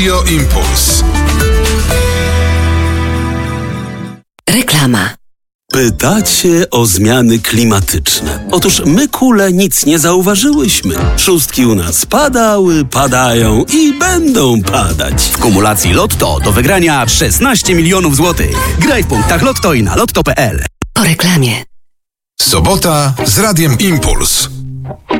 Radio Impuls. Reklama. Pytacie o zmiany klimatyczne. Otóż my, kule, nic nie zauważyłyśmy. Szóstki u nas padały, padają i będą padać. W kumulacji Lotto do wygrania 16 milionów złotych. Graj w punktach Lotto i na lotto.pl. Po reklamie. Sobota z Radiem Impuls.